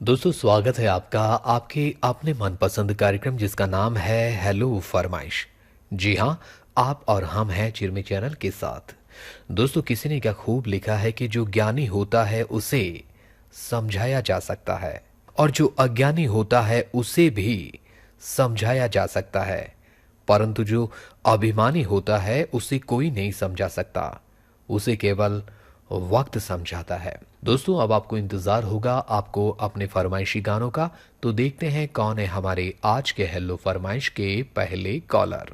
दोस्तों स्वागत है आपका आपके अपने मनपसंद कार्यक्रम जिसका नाम है हेलो फरमाइश। जी हाँ, आप और हम हैं चिरमी चैनल के साथ। दोस्तों किसी ने क्या खूब लिखा है कि जो ज्ञानी होता है उसे समझाया जा सकता है और जो अज्ञानी होता है उसे भी समझाया जा सकता है, परंतु जो अभिमानी होता है उसे कोई नहीं समझा सकता, उसे केवल वक्त समझाता है। दोस्तों अब आपको इंतजार होगा आपको अपने फरमाइशी गानों का, तो देखते हैं कौन है हमारे आज के हेलो फरमाइश के पहले कॉलर।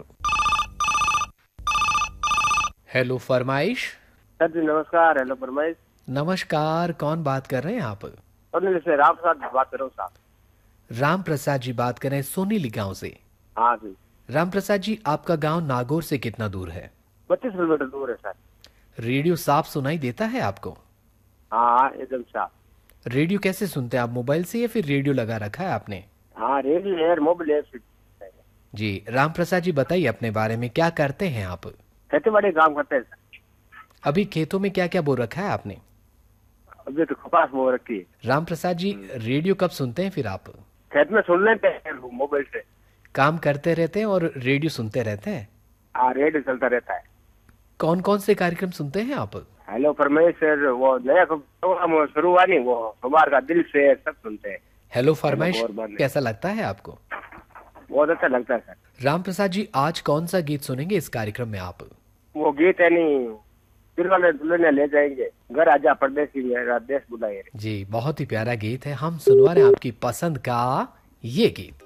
हेलो फरमाइश। सर जी नमस्कार। हेलो फरमाइश। नमस्कार, कौन बात कर रहे हैं आप? सोनी से राम प्रसाद बात कर रहा हूँ साहब। राम प्रसाद जी बात कर रहे हैं सोनीली गांव से। हाँ जी। राम प्रसाद जी, आपका गांव नागौर से कितना दूर है? 32 किलोमीटर दूर है सर। रेडियो साफ सुनाई देता है आपको? हाँ एकदम साफ। रेडियो कैसे सुनते हैं आप, मोबाइल से या फिर रेडियो लगा रखा है आपने? हाँ रेडियो है, मोबाइल है। जी राम प्रसाद जी बताइए अपने बारे में, क्या करते हैं आप? खेती बाड़ी काम करते हैं सर। अभी खेतों में क्या क्या बो रखा है आपने? अभी तो कपास बो रखी है। राम प्रसाद जी रेडियो कब सुनते हैं फिर आप? खेत में सुन लेते हैं मोबाइल से। काम करते रहते हैं और रेडियो सुनते रहते हैं? हाँ रेडियो चलता रहता है। कौन कौन से कार्यक्रम सुनते हैं आप? हेलो फरमाइश सर, वो नया प्रोग्राम शुरू हुआ नहीं, वो सुमार का दिल से सब सुनते हैं। हेलो फरमाइश कैसा लगता है आपको? बहुत अच्छा लगता है सर। राम प्रसाद जी आज कौन सा गीत सुनेंगे इस कार्यक्रम में आप? वो गीत है नहीं, फिर वाले दुल्हनिया ले जाएंगे, घर आजा परदेसी मेरा देश बुलाए। जी बहुत ही प्यारा गीत है, हम सुनवा रहे हैं आपकी पसंद का ये गीत।